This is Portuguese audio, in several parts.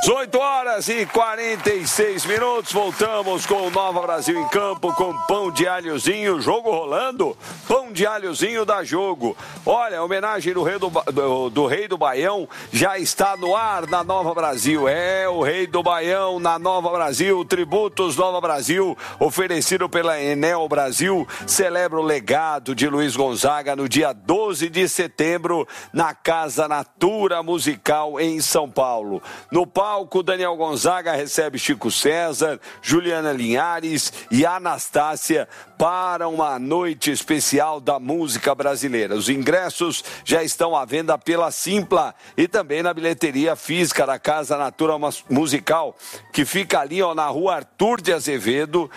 18h46, voltamos com o Nova Brasil em campo, com pão de alhozinho, jogo rolando, pão de alhozinho dá jogo. Olha, a homenagem do Rei do Baião já está no ar na Nova Brasil. É o Rei do Baião na Nova Brasil, tributos Nova Brasil, oferecido pela Enel Brasil, celebra o legado de Luiz Gonzaga no dia 12 de setembro, na Casa Natura Musical em São Paulo. No palco, Daniel Gonzaga recebe Chico César, Juliana Linhares e Anastácia para uma noite especial da música brasileira. Os ingressos já estão à venda pela Simpla e também na bilheteria física da Casa Natura Musical, que fica ali na rua Arthur de Azevedo,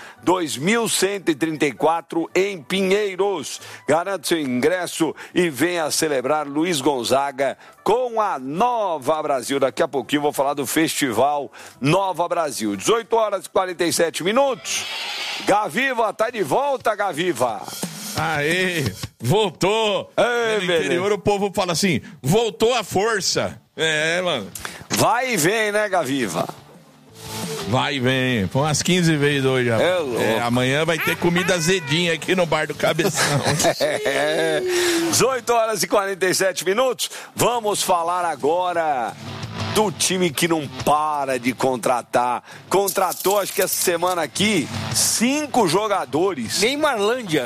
2134, em Pinheiros. Garante seu ingresso e venha celebrar Luiz Gonzaga com a Nova Brasil. Daqui a pouquinho vou falar do Festival Nova Brasil. 18h47. Gaviva, tá de volta, Gaviva. Aê, voltou. No interior o povo fala assim, voltou a força. É, mano. Vai e vem, né, Gaviva? Vai e vem. Foi umas 15 vezes hoje. Amanhã vai ter comida azedinha aqui no bar do Cabeção. 18h47. Vamos falar agora do time que não para de contratar. Contratou, acho que essa semana aqui, 5 jogadores. Neymarlândia.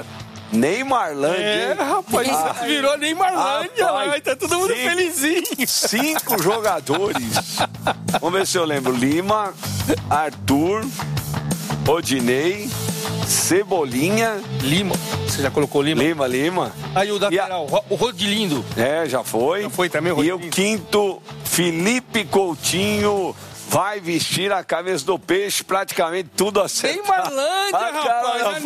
Rapaz, virou Neymarlândia lá, tá todo mundo felizinho. 5 jogadores. Vamos ver se eu lembro. Lima, Arthur, Odinei, Cebolinha. Lima. Você já colocou Lima? Lima. Aí o lateral, o Rodilindo. Já foi. Já foi também o Rodilindo. E o quinto, Felipe Coutinho. Vai vestir a camisa do Peixe, praticamente tudo acertado. Neymarlândia, rapaz!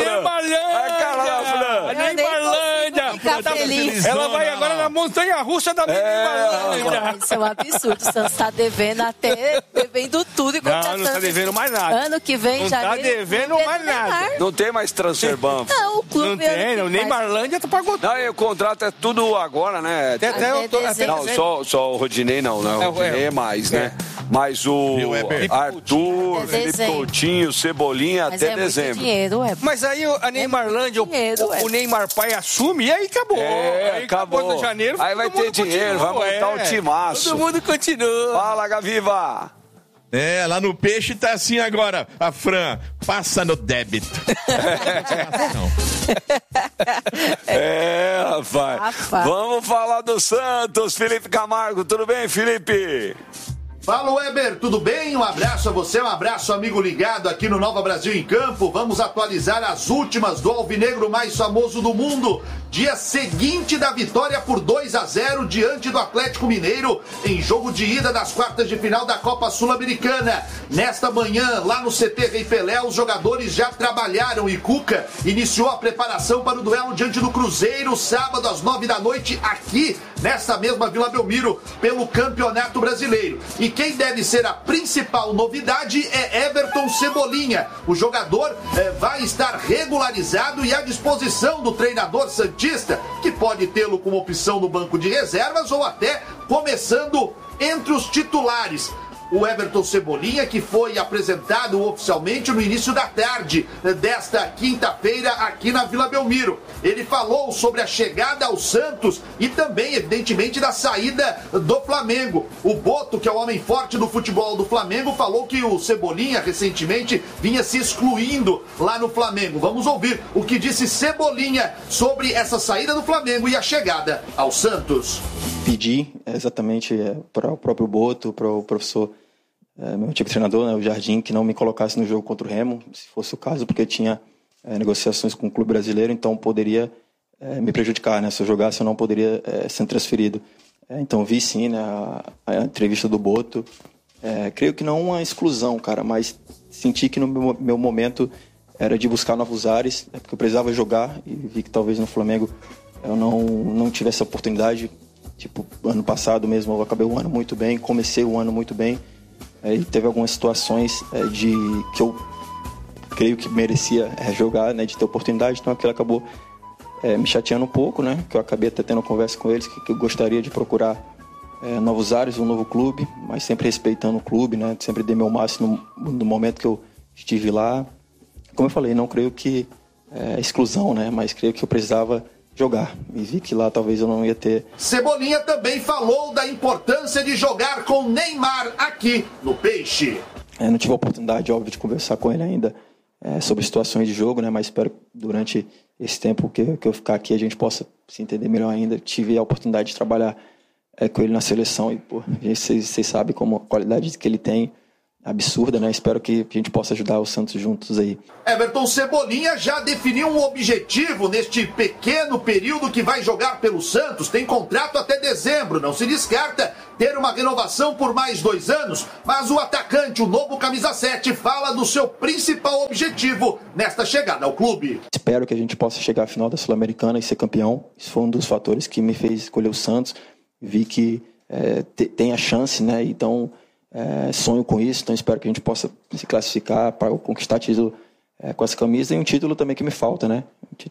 Neymarlândia! Ela vai agora na montanha-russa da Neymarlândia. Isso é um absurdo. O Santos tá devendo tudo. E não tá devendo mais nada. Ano que vem já não tá devendo mais nada. Não tem mais transfer ban. Não, o clube não tem, o Neymarlândia tá pagando. Não, e o contrato é tudo agora, né? Não, só o Rodinei não, né? O Rodinei é mais, né? Mas o Arthur, Felipe Coutinho, Cebolinha até dezembro. Dinheiro, Mas aí a Neymarlândia, o Neymar pai assume e aí acabou. Aí acabou. No janeiro, aí vai ter dinheiro, vai montar o timaço. Todo mundo continua. Fala, Gaviva. Lá no Peixe tá assim agora. A Fran, passa no débito. Rapaz. Vamos falar do Santos. Felipe Camargo, tudo bem, Felipe? Fala, Weber, tudo bem? Um abraço a você, um abraço, amigo ligado aqui no Nova Brasil em Campo. Vamos atualizar as últimas do alvinegro mais famoso do mundo. Dia seguinte da vitória por 2-0 diante do Atlético Mineiro em jogo de ida das quartas de final da Copa Sul-Americana. Nesta manhã, lá no CT Rei Pelé, os jogadores já trabalharam e Cuca iniciou a preparação para o duelo diante do Cruzeiro, sábado às 9 da noite, aqui nesta mesma Vila Belmiro, pelo Campeonato Brasileiro. E quem deve ser a principal novidade é Everton Cebolinha. O jogador vai estar regularizado e à disposição do treinador santista, que pode tê-lo como opção no banco de reservas ou até começando entre os titulares. O Everton Cebolinha, que foi apresentado oficialmente no início da tarde desta quinta-feira aqui na Vila Belmiro. Ele falou sobre a chegada ao Santos e também, evidentemente, da saída do Flamengo. O Boto, que é o homem forte do futebol do Flamengo, falou que o Cebolinha, recentemente, vinha se excluindo lá no Flamengo. Vamos ouvir o que disse Cebolinha sobre essa saída do Flamengo e a chegada ao Santos. Pedi exatamente para o próprio Boto, para o professor, meu antigo treinador, né, o Jardim, que não me colocasse no jogo contra o Remo, se fosse o caso, porque tinha negociações com o clube brasileiro, então poderia me prejudicar, né? Se eu jogasse eu não poderia ser transferido. Então vi sim, né, a entrevista do Boto. Creio que não uma exclusão, cara, mas senti que no meu momento era de buscar novos ares, porque eu precisava jogar e vi que talvez no Flamengo eu não tivesse a oportunidade. Tipo, ano passado mesmo eu acabei o ano muito bem, comecei o ano muito bem, e teve algumas situações que eu creio que merecia jogar, né, de ter oportunidade, então aquilo acabou me chateando um pouco, né, que eu acabei até tendo uma conversa com eles, que eu gostaria de procurar novos ares, um novo clube, mas sempre respeitando o clube, né? Sempre dei meu máximo no momento que eu estive lá. Como eu falei, não creio que é exclusão, né? Mas creio que eu precisava jogar. E vi que lá talvez eu não ia ter. Cebolinha também falou da importância de jogar com Neymar aqui no Peixe. Não tive a oportunidade, óbvio, de conversar com ele ainda sobre situações de jogo, né? Mas espero que durante esse tempo que eu ficar aqui a gente possa se entender melhor ainda. Tive a oportunidade de trabalhar com ele na seleção e, vocês sabem como a qualidade que ele tem, absurda, né? Espero que a gente possa ajudar o Santos juntos aí. Everton Cebolinha já definiu um objetivo neste pequeno período que vai jogar pelo Santos. Tem contrato até dezembro, não se descarta ter uma renovação por mais 2 anos, mas o atacante, o novo camisa 7, fala do seu principal objetivo nesta chegada ao clube. Espero que a gente possa chegar à final da Sul-Americana e ser campeão. Isso foi um dos fatores que me fez escolher o Santos. Vi que tem a chance, né? Então sonho com isso, então espero que a gente possa se classificar para conquistar título com essa camisa, e um título também que me falta, né?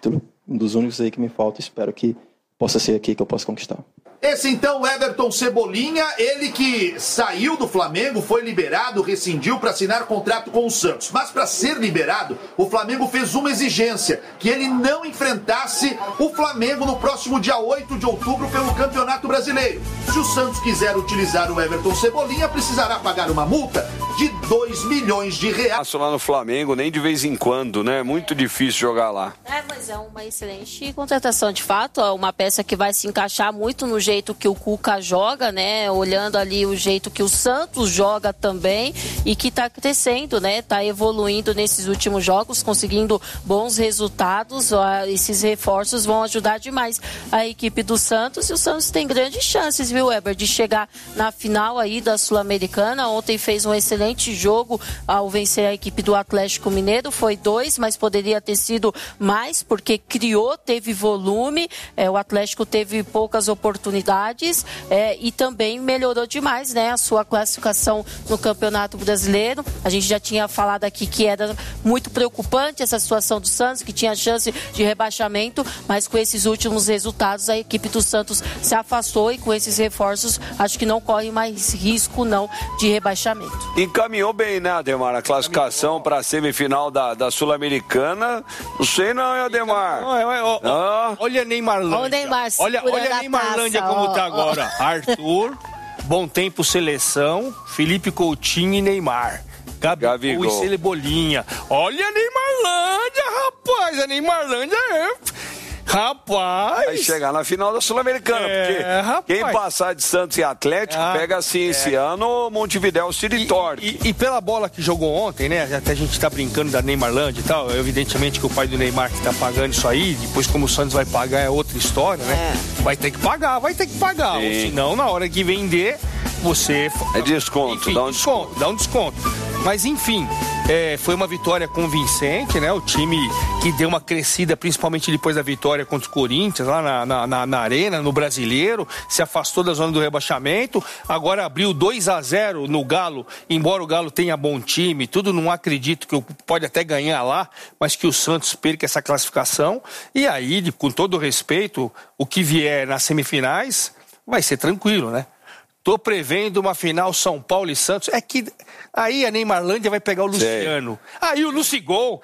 Um dos únicos aí que me falta, espero que possa ser aqui que eu possa conquistar. Esse então, Everton Cebolinha, ele que saiu do Flamengo, foi liberado, rescindiu para assinar contrato com o Santos. Mas para ser liberado, o Flamengo fez uma exigência, que ele não enfrentasse o Flamengo no próximo dia 8 de outubro pelo Campeonato Brasileiro. Se o Santos quiser utilizar o Everton Cebolinha, precisará pagar uma multa de R$2 milhões. Lá no Flamengo, nem de vez em quando, né? Muito difícil jogar lá. Mas é uma excelente contratação, de fato. É uma peça que vai se encaixar muito no jeito que o Cuca joga, né? Olhando ali o jeito que o Santos joga também, e que tá crescendo, né? Tá evoluindo nesses últimos jogos, conseguindo bons resultados. Esses reforços vão ajudar demais a equipe do Santos, e o Santos tem grandes chances, viu, Weber, de chegar na final aí da Sul-Americana. Ontem fez um excelente jogo ao vencer a equipe do Atlético Mineiro. Foi 2, mas poderia ter sido mais, porque criou, teve volume. O Atlético teve poucas oportunidades e também melhorou demais, né, a sua classificação no Campeonato Brasileiro. A gente já tinha falado aqui que era muito preocupante essa situação do Santos, que tinha chance de rebaixamento, mas com esses últimos resultados a equipe do Santos se afastou, e com esses reforços acho que não corre mais risco não de rebaixamento. Encaminhou bem, né, Ademar? A classificação para a semifinal da Sul-Americana. Não sei não, hein, Ademar? Olha Neymarlândia. Olha Neymarlândia como tá agora. Arthur, Bom Tempo Seleção, Felipe Coutinho e Neymar. Gabigol e Cebolinha. Olha a Neymarlândia, rapaz. A Neymarlândia Rapaz! Vai chegar na final da Sul-Americana, porque quem passar de Santos e Atlético pega assim esse ano Montevidéu City Torque. E pela bola que jogou ontem, né? Até a gente tá brincando da Neymarlândia e tal. Evidentemente que o pai do Neymar que tá pagando isso aí, depois como o Santos vai pagar é outra história, né? Vai ter que pagar. Ou senão, na hora que vender, você. É desconto, enfim, dá um desconto. Mas enfim. Foi uma vitória convincente, né? O time que deu uma crescida, principalmente depois da vitória contra o Corinthians, lá na Arena, no Brasileiro, se afastou da zona do rebaixamento, agora abriu 2-0 no Galo, embora o Galo tenha bom time, tudo, não acredito que pode até ganhar lá, mas que o Santos perca essa classificação, e aí, com todo o respeito, o que vier nas semifinais vai ser tranquilo, né? Tô prevendo uma final São Paulo e Santos. É que aí a Neymarlândia vai pegar o Luciano. Aí o Lucigol.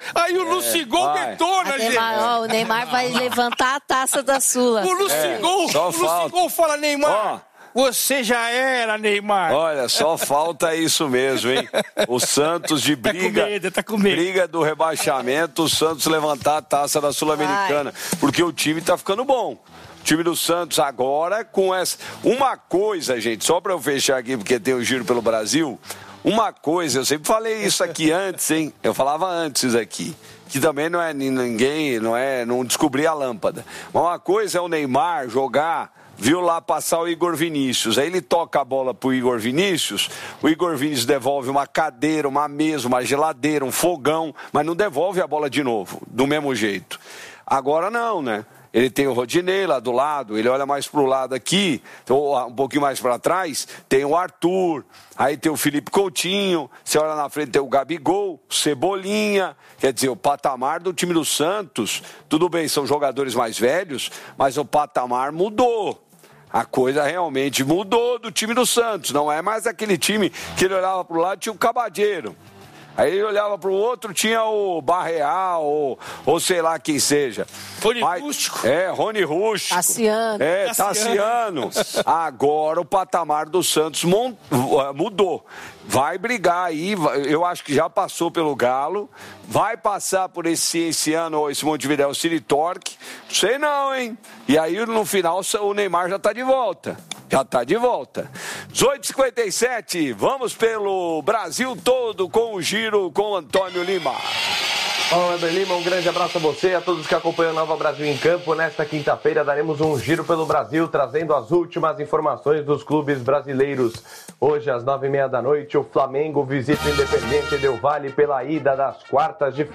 Detona, gente. O Neymar vai levantar a taça da Sula. O Lucigol fala, Neymar. Você já era, Neymar. Olha, só falta isso mesmo, hein? O Santos de briga, tá com medo. Briga do rebaixamento, o Santos levantar a taça da Sul-Americana. Porque o time tá ficando bom. O time do Santos agora com essa... Uma coisa, gente, só para eu fechar aqui, porque tem o Giro pelo Brasil. Uma coisa, eu sempre falei isso aqui antes, hein? Eu falava antes aqui. Que também não é ninguém, não descobri a lâmpada. Mas uma coisa é o Neymar jogar, viu lá passar o Igor Vinícius. Aí ele toca a bola pro Igor Vinícius, o Igor Vinícius devolve uma cadeira, uma mesa, uma geladeira, um fogão, mas não devolve a bola de novo, do mesmo jeito. Agora não, né? Ele tem o Rodinei lá do lado, ele olha mais pro lado aqui, um pouquinho mais para trás, tem o Arthur, aí tem o Felipe Coutinho, você olha na frente tem o Gabigol, Cebolinha, quer dizer, o patamar do time do Santos, tudo bem, são jogadores mais velhos, mas o patamar mudou. A coisa realmente mudou do time do Santos. Não é mais aquele time que ele olhava para o lado e tinha o Cabadeiro. Aí ele olhava para o outro, tinha o Barreal, ou sei lá quem seja. Rony Rústico. Rony Rústico. Tassiano. Tassiano. Agora o patamar do Santos mudou. Vai brigar aí, eu acho que já passou pelo Galo, vai passar por esse ano, esse Montevidéu City Torque, sei não, hein? E aí no final o Neymar já tá de volta. 18h57, vamos pelo Brasil todo com o giro com Antônio Lima. Olá, Weber Lima, um grande abraço a você e a todos que acompanham o Nova Brasil em Campo. Nesta quinta-feira daremos um giro pelo Brasil, trazendo as últimas informações dos clubes brasileiros. Hoje, às 9h30 da noite, o Flamengo visita o Independiente Del Valle pela ida das quartas de